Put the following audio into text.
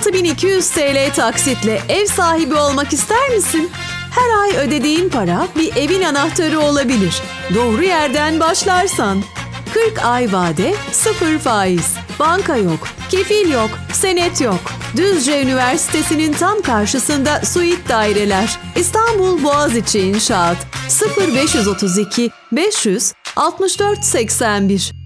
6.200 TL taksitle ev sahibi olmak ister misin? Her ay ödediğin para bir evin anahtarı olabilir. Doğru yerden başlarsan. 40 ay vade, 0 faiz. Banka yok, kefil yok, senet yok. Düzce Üniversitesi'nin tam karşısında suite daireler. İstanbul Boğaziçi İnşaat. 0532 500 64 81